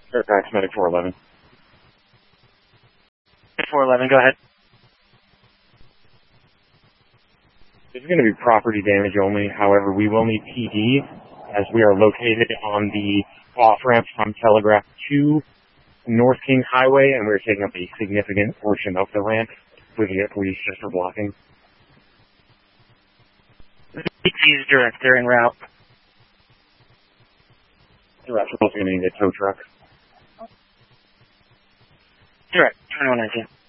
Fairfax Medic 411. 411, go ahead. This is going to be property damage only. However, we will need PD as we are located on the off-ramp from Telegraph to North Kings Highway, and we're taking up a significant portion of the ramp. We can get police just for blocking. PT's direct, they're en route. The rest of us are going to need a tow truck. Direct, 2119.